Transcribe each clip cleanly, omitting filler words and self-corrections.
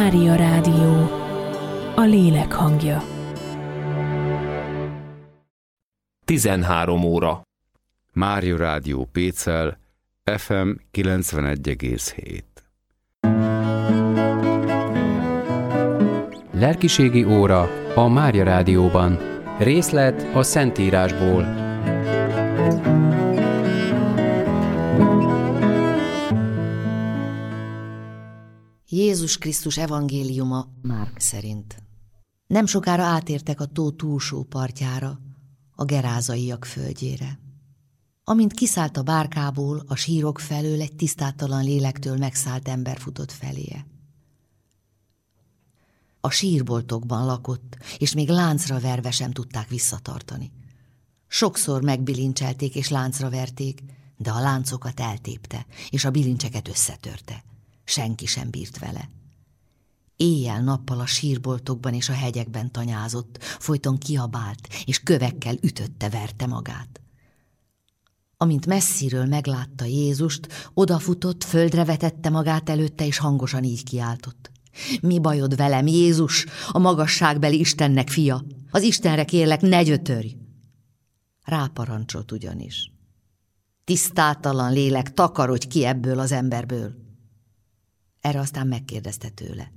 Mária Rádió, a lélek hangja. 13 óra. Mária Rádió Pécel, FM 91,7. Lelkiségi óra a Mária Rádióban. Részlet a Szentírásból. Jézus Krisztus evangéliuma Márk szerint. Nem sokára átértek a tó túlsó partjára, a gerázaiak földjére. Amint kiszállt a bárkából, a sírok felől egy tisztátalan lélektől megszállt ember futott feléje. A sírboltokban lakott, és még láncra verve sem tudták visszatartani. Sokszor megbilincselték és láncra verték, de a láncokat eltépte, és a bilincseket összetörte. Senki sem bírt vele. Éjjel-nappal a sírboltokban és a hegyekben tanyázott, folyton kiabált, és kövekkel ütötte-verte magát. Amint messziről meglátta Jézust, odafutott, földre vetette magát előtte, és hangosan így kiáltott. Mi bajod velem, Jézus, a magasságbeli Istennek fia? Az Istenre kérlek, ne gyötörj! Ráparancsolt ugyanis. Tisztátalan lélek, takarodj ki ebből az emberből! Erre aztán megkérdezte tőle.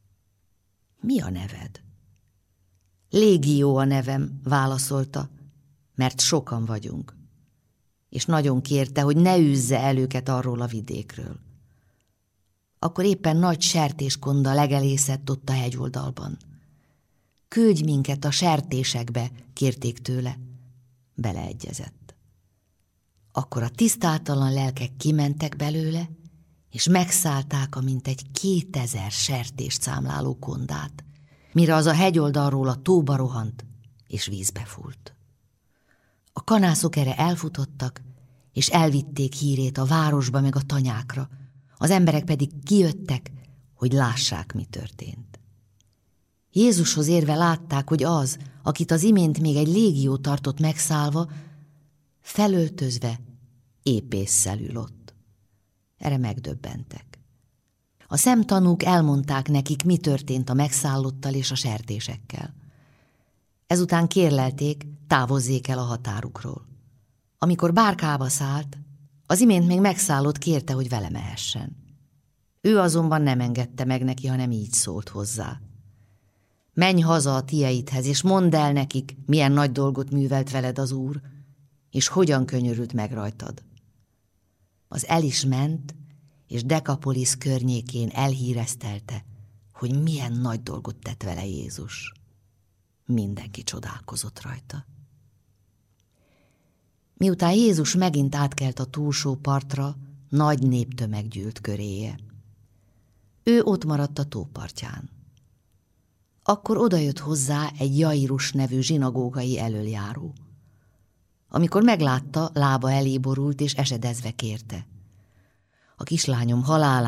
Mi a neved? Légió a nevem, válaszolta, mert sokan vagyunk. És nagyon kérte, hogy ne űzze el őket arról a vidékről. Akkor éppen nagy sertéskonda legelészett ott a hegyoldalban. Küldj minket a sertésekbe, kérték tőle. Beleegyezett. Akkor a tisztátalan lelkek kimentek belőle, és megszállták a mintegy 2000 sertést számláló kondát, mire az a hegyoldalról a tóba rohant, és vízbe fúlt. A kanászok erre elfutottak, és elvitték hírét a városba meg a tanyákra, az emberek pedig kijöttek, hogy lássák, mi történt. Jézushoz érve látták, hogy az, akit az imént még egy légió tartott megszállva, felöltözve épésszel ül ott. Erre megdöbbentek. A szemtanúk elmondták nekik, mi történt a megszállottal és a sertésekkel. Ezután kérlelték, távozzék el a határukról. Amikor bárkába szállt, az imént még megszállott kérte, hogy vele mehessen. Ő azonban nem engedte meg neki, hanem így szólt hozzá. Menj haza a tieidhez, és mondd el nekik, milyen nagy dolgot művelt veled az Úr, és hogyan könyörült meg rajtad. Az el is ment, és Dekapolisz környékén elhíresztelte, hogy milyen nagy dolgot tett vele Jézus. Mindenki csodálkozott rajta. Miután Jézus megint átkelt a túlsó partra, nagy néptömeg gyűlt köréje. Ő ott maradt a tópartján. Akkor odajött hozzá egy Jairus nevű zsinagógai elöljáró. Amikor meglátta, lába elé borult és esedezve kérte. A kislányom halálát